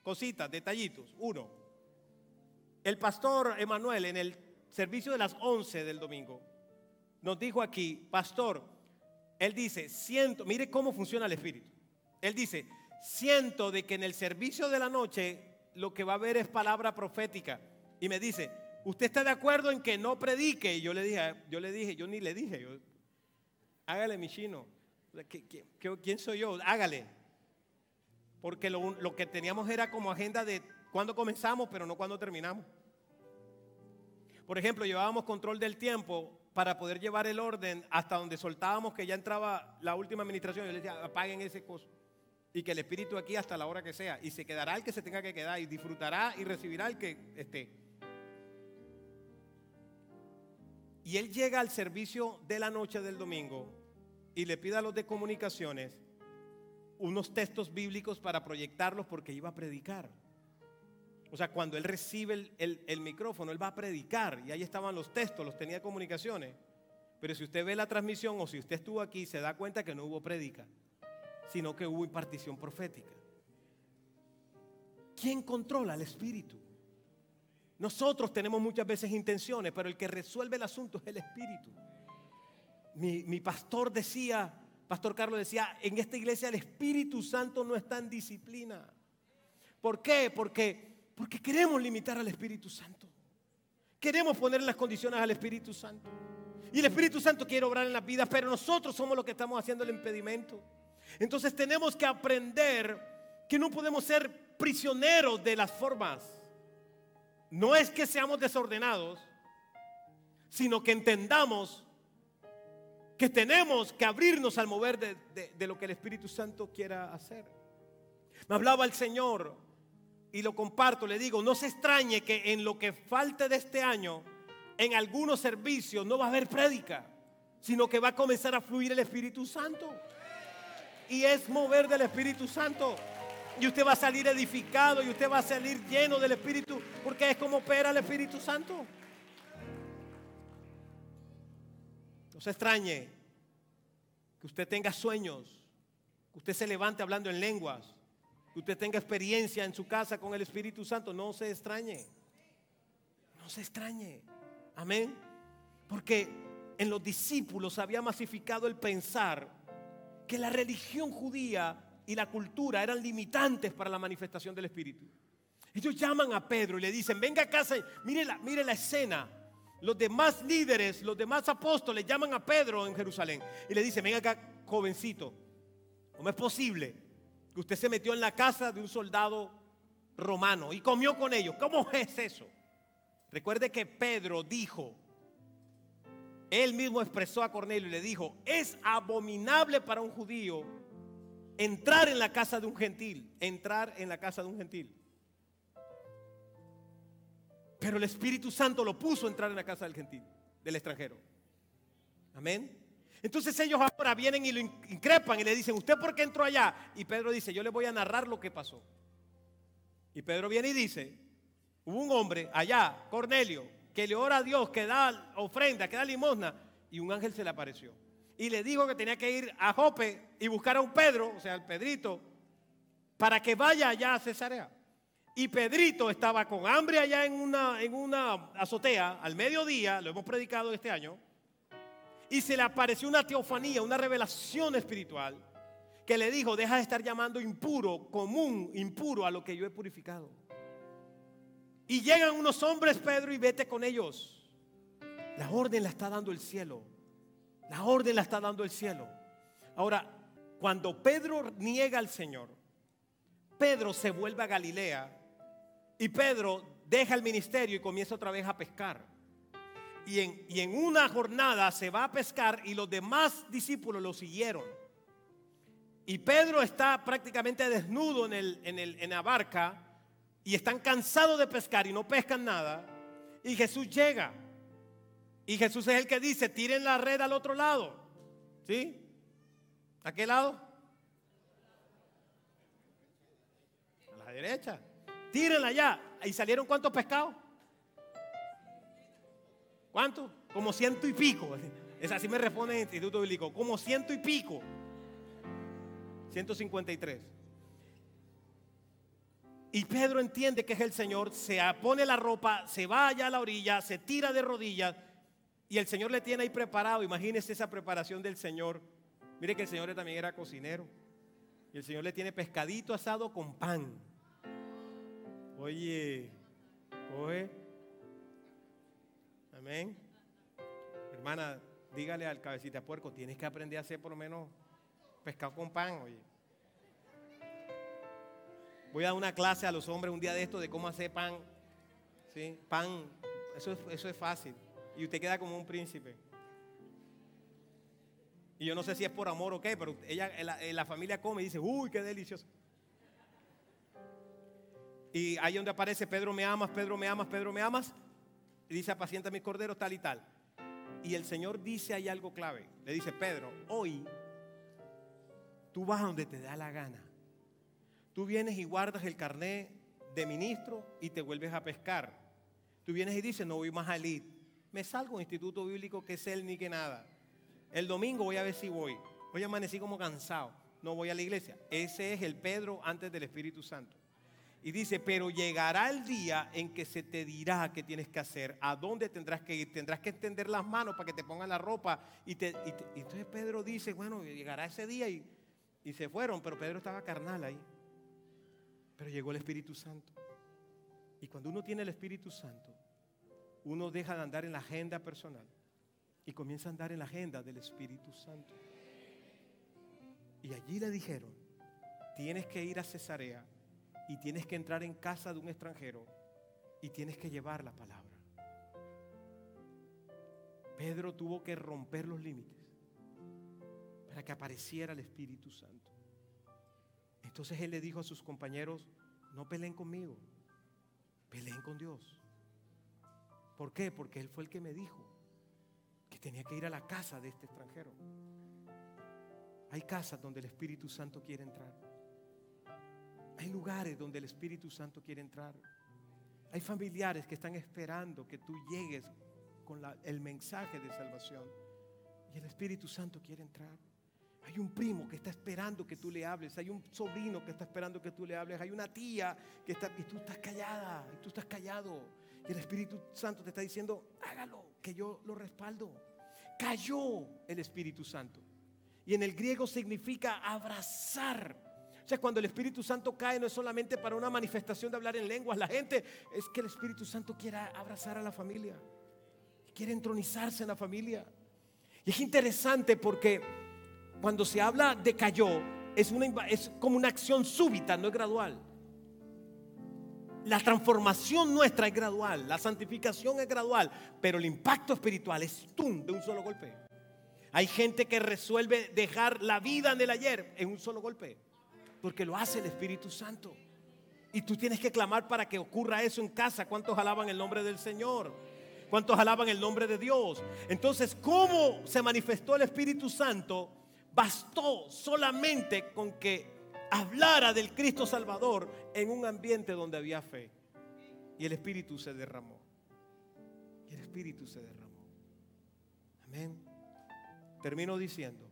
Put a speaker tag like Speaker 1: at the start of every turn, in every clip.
Speaker 1: cositas, detallitos. Uno, el pastor Emanuel en el servicio de las 11 del domingo nos dijo aquí, pastor, él dice, siento, mire cómo funciona el Espíritu. Él dice, siento de que en el servicio de la noche lo que va a haber es palabra profética. Y me dice, ¿usted está de acuerdo en que no predique? Y yo ni le dije, hágale mi chino. ¿Quién soy yo? Hágale. Porque lo que teníamos era como agenda de cuándo comenzamos, pero no cuándo terminamos. Por ejemplo, llevábamos control del tiempo para poder llevar el orden hasta donde soltábamos que ya entraba la última administración. Yo le decía, apaguen ese coso. Y que el Espíritu aquí hasta la hora que sea. Y se quedará el que se tenga que quedar. Y disfrutará y recibirá el que esté. Y él llega al servicio de la noche del domingo y le pide a los de comunicaciones unos textos bíblicos para proyectarlos porque iba a predicar. O sea, cuando él recibe el micrófono, él va a predicar. Y ahí estaban los textos, los tenía de comunicaciones. Pero si usted ve la transmisión o si usted estuvo aquí, se da cuenta que no hubo prédica, sino que hubo impartición profética. ¿Quién controla el Espíritu? Nosotros tenemos muchas veces intenciones, pero el que resuelve el asunto es el Espíritu. Mi pastor decía, Pastor Carlos decía, en esta iglesia el Espíritu Santo no está en disciplina. ¿Por qué? Porque queremos limitar al Espíritu Santo. Queremos poner las condiciones al Espíritu Santo. Y el Espíritu Santo quiere obrar en las vidas, pero nosotros somos los que estamos haciendo el impedimento. Entonces tenemos que aprender que no podemos ser prisioneros de las formas. No es que seamos desordenados, sino que entendamos que tenemos que abrirnos al mover de lo que el Espíritu Santo quiera hacer. Me hablaba el Señor y lo comparto, le digo, no se extrañe que en lo que falte de este año, en algunos servicios no va a haber prédica, sino que va a comenzar a fluir el Espíritu Santo. Y es mover del Espíritu Santo. Y usted va a salir edificado y usted va a salir lleno del Espíritu, porque es como opera el Espíritu Santo. No se extrañe que usted tenga sueños, que usted se levante hablando en lenguas, que usted tenga experiencia en su casa con el Espíritu Santo. No se extrañe. No se extrañe. Amén. Porque en los discípulos había masificado el pensar que la religión judía y la cultura eran limitantes para la manifestación del Espíritu. Ellos llaman a Pedro y le dicen, venga a casa, mire la escena. Los demás líderes, los demás apóstoles llaman a Pedro en Jerusalén y le dicen, venga acá, jovencito, ¿cómo es posible que usted se metió en la casa de un soldado romano y comió con ellos? ¿Cómo es eso? Recuerde que Pedro dijo, él mismo expresó a Cornelio y le dijo, es abominable para un judío entrar en la casa de un gentil, entrar en la casa de un gentil. Pero el Espíritu Santo lo puso a entrar en la casa del gentil, del extranjero. Amén. Entonces ellos ahora vienen y lo increpan y le dicen, ¿usted por qué entró allá? Y Pedro dice, yo le voy a narrar lo que pasó. Y Pedro viene y dice, hubo un hombre allá, Cornelio, que le ora a Dios, que da ofrenda, que da limosna, y un ángel se le apareció. Y le dijo que tenía que ir a Jope y buscar a un Pedro, o sea, al Pedrito, para que vaya allá a Cesarea. Y Pedrito estaba con hambre allá en una azotea al mediodía, lo hemos predicado este año, y se le apareció una teofanía, una revelación espiritual, que le dijo, deja de estar llamando impuro, común, impuro a lo que yo he purificado. Y llegan unos hombres, Pedro, y vete con ellos. La orden la está dando el cielo. La orden la está dando el cielo. Ahora, cuando Pedro niega al Señor, Pedro se vuelve a Galilea y Pedro deja el ministerio y comienza otra vez a pescar. Y en una jornada se va a pescar y los demás discípulos lo siguieron. Y Pedro está prácticamente desnudo en la barca y están cansados de pescar y no pescan nada. Y Jesús llega. Y Jesús es el que dice, tiren la red al otro lado. ¿Sí? ¿A qué lado? A la derecha. Tírenla allá. ¿Y salieron cuántos pescados? ¿Cuántos? Como 100 y pico. Es así me responde el Instituto Bíblico. Como 100 y pico. 153. Y Pedro entiende que es el Señor, se pone la ropa, se va allá a la orilla, se tira de rodillas y el Señor le tiene ahí preparado. Imagínese esa preparación del Señor. Mire que el Señor también era cocinero y el Señor le tiene pescadito asado con pan. Oye, coge. Amén. Hermana, dígale al cabecita puerco, tienes que aprender a hacer por lo menos pescado con pan, oye. Voy a dar una clase a los hombres un día de esto de cómo hacer pan. ¿Sí? Pan, eso es fácil. Y usted queda como un príncipe. Y yo no sé si es por amor o qué, pero ella, la familia come y dice, uy, qué delicioso. Y ahí donde aparece, Pedro me amas, Pedro me amas, Pedro me amas. Y dice, apacienta mis corderos, tal y tal. Y el Señor dice ahí algo clave. Le dice, Pedro, hoy tú vas a donde te da la gana. Tú vienes y guardas el carnet de ministro y te vuelves a pescar. Tú vienes y dices, no voy más a Elite. Me salgo a un instituto bíblico que es él ni que nada. El domingo voy a ver si voy. Hoy amanecí como cansado. No voy a la iglesia. Ese es el Pedro antes del Espíritu Santo. Y dice, pero llegará el día en que se te dirá qué tienes que hacer, a dónde tendrás que ir, tendrás que extender las manos para que te pongan la ropa. Y entonces Pedro dice, bueno, llegará ese día y se fueron, pero Pedro estaba carnal ahí. Pero llegó el Espíritu Santo. Y cuando uno tiene el Espíritu Santo, uno deja de andar en la agenda personal y comienza a andar en la agenda del Espíritu Santo. Y allí le dijeron, tienes que ir a Cesarea y tienes que entrar en casa de un extranjero y tienes que llevar la palabra. Pedro tuvo que romper los límites para que apareciera el Espíritu Santo. Entonces él le dijo a sus compañeros, no peleen conmigo, peleen con Dios. ¿Por qué? Porque él fue el que me dijo que tenía que ir a la casa de este extranjero. Hay casas donde el Espíritu Santo quiere entrar. Hay lugares donde el Espíritu Santo quiere entrar. Hay familiares que están esperando que tú llegues con el mensaje de salvación. Y el Espíritu Santo quiere entrar. Hay un primo que está esperando que tú le hables. Hay un sobrino que está esperando que tú le hables. Hay una tía que está, y tú estás callada, y tú estás callado. Y el Espíritu Santo te está diciendo, hágalo, que yo lo respaldo. Cayó el Espíritu Santo. Y en el griego significa abrazar. O sea, cuando el Espíritu Santo cae no es solamente para una manifestación de hablar en lenguas. La gente es que el Espíritu Santo quiere abrazar a la familia. Quiere entronizarse en la familia. Y es interesante porque cuando se habla de cayó, es como una acción súbita, no es gradual. La transformación nuestra es gradual, la santificación es gradual, pero el impacto espiritual es ¡tum!, de un solo golpe. Hay gente que resuelve dejar la vida en el ayer en un solo golpe, porque lo hace el Espíritu Santo. Y tú tienes que clamar para que ocurra eso en casa. ¿Cuántos alaban el nombre del Señor? ¿Cuántos alaban el nombre de Dios? Entonces, ¿cómo se manifestó el Espíritu Santo? Bastó solamente con que hablara del Cristo Salvador en un ambiente donde había fe. Y el Espíritu se derramó. Y el Espíritu se derramó. Amén. Termino diciendo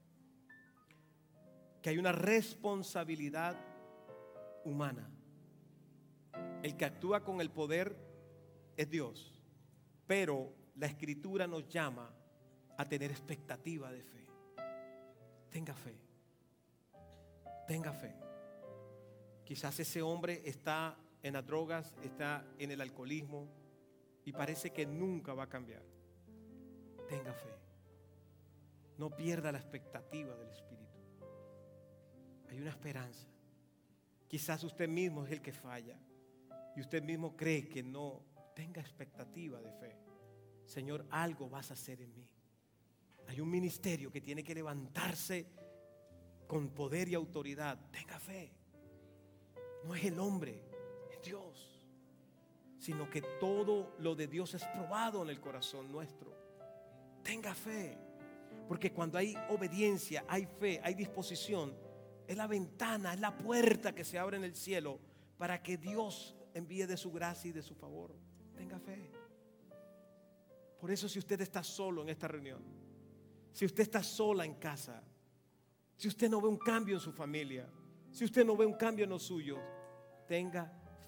Speaker 1: que hay una responsabilidad humana. El que actúa con el poder es Dios, pero la Escritura nos llama a tener expectativa de fe. Tenga fe. Tenga fe. Quizás ese hombre está en las drogas, está en el alcoholismo y parece que nunca va a cambiar. Tenga fe. No pierda la expectativa del Espíritu. Hay una esperanza. Quizás usted mismo es el que falla y usted mismo cree que no. Tenga expectativa de fe. Señor, algo vas a hacer en mí. Hay un ministerio que tiene que levantarse con poder y autoridad. Tenga fe. No es el hombre, es Dios. Sino que todo lo de Dios es probado en el corazón nuestro. Tenga fe. Porque cuando hay obediencia, hay fe, hay disposición, es la ventana, es la puerta que se abre en el cielo para que Dios envíe de su gracia y de su favor. Tenga fe. Por eso, si usted está solo en esta reunión, si usted está sola en casa, si usted no ve un cambio en su familia, si usted no ve un cambio en los suyos, tenga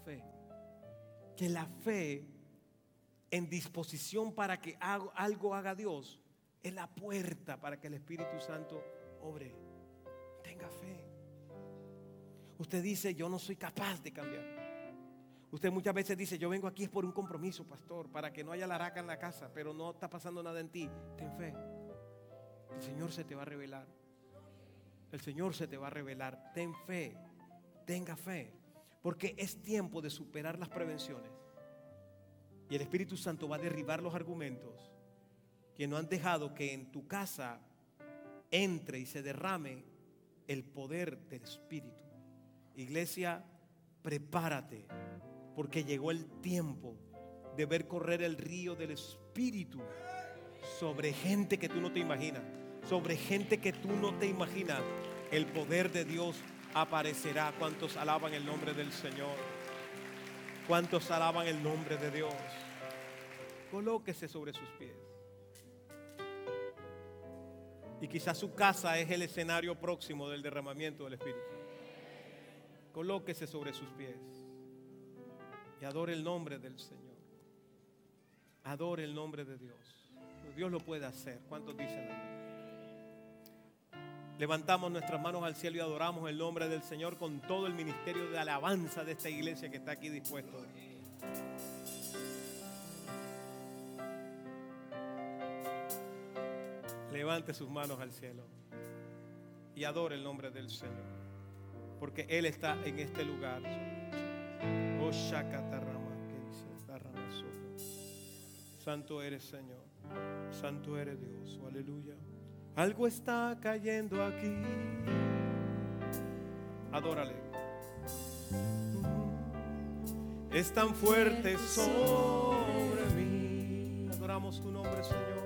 Speaker 1: fe. Que la fe en disposición para que algo haga Dios es la puerta para que el Espíritu Santo obre. Tenga fe. Usted dice, yo no soy capaz de cambiar. Usted muchas veces dice, yo vengo aquí es por un compromiso, pastor, para que no haya laraca en la casa, pero no está pasando nada en ti. Ten fe. El Señor se te va a revelar. El Señor se te va a revelar. Ten fe. Tenga fe. Porque es tiempo de superar las prevenciones. Y el Espíritu Santo va a derribar los argumentos que no han dejado que en tu casa entre y se derrame el poder del Espíritu. Iglesia, prepárate, porque llegó el tiempo de ver correr el río del Espíritu sobre gente que tú no te imaginas. Sobre gente que tú no te imaginas. El poder de Dios aparecerá. ¿Cuántos alaban el nombre del Señor? ¿Cuántos alaban el nombre de Dios? Colóquese sobre sus pies. Y quizás su casa es el escenario próximo del derramamiento del Espíritu. Colóquese sobre sus pies y adore el nombre del Señor. Adore el nombre de Dios. Dios lo puede hacer. ¿Cuántos dicen amén? Levantamos nuestras manos al cielo y adoramos el nombre del Señor con todo el ministerio de alabanza de esta iglesia que está aquí dispuesto. Levante sus manos al cielo y adore el nombre del Señor, porque Él está en este lugar. Oh, Santo eres, Señor. Santo eres, Dios. Oh, aleluya. Algo está cayendo aquí. Adórale. Es tan fuerte sobre mí. Adoramos tu nombre, Señor.